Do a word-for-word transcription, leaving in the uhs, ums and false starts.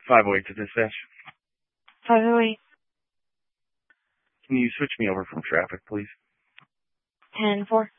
five oh eight to dispatch. five oh eight. Can you switch me over from traffic, please? ten four.